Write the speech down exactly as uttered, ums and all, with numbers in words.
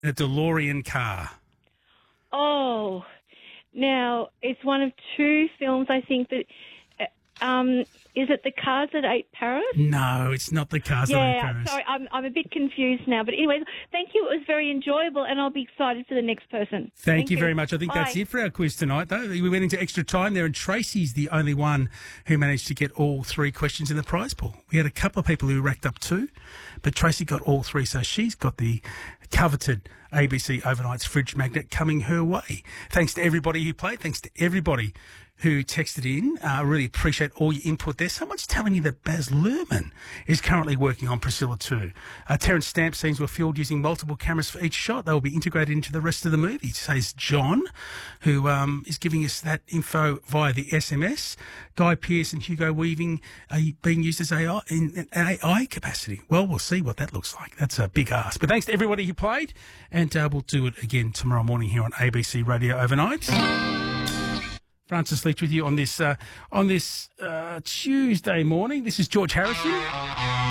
A DeLorean car. Oh, now it's one of two films. I think that. Um, is it The Cars That Ate Paris? No, it's not The Cars yeah, That Ate Paris. Sorry, I'm I'm a bit confused now. But anyway, thank you. It was very enjoyable, and I'll be excited for the next person. Thank, Thank you you very much. I think Bye. that's it for our quiz tonight, though. We went into extra time there, and Tracy's the only one who managed to get all three questions in the prize pool. We had a couple of people who racked up two, but Tracy got all three, so she's got the coveted A B C Overnights fridge magnet coming her way. Thanks to everybody who played. Thanks to everybody who texted in. I uh, really appreciate all your input there. Someone's telling me that Baz Luhrmann is currently working on Priscilla two. Uh, Terence Stamp scenes were filmed using multiple cameras for each shot. They will be integrated into the rest of the movie, says John, who um, is giving us that info via the S M S. Guy Pearce and Hugo Weaving are being used as A I in an A I capacity. Well, we'll see what that looks like. That's a big ask. But thanks to everybody who played, and uh, we'll do it again tomorrow morning here on A B C Radio Overnight. Francis Leach with you on this uh, on this uh, Tuesday morning. This is George Harrison.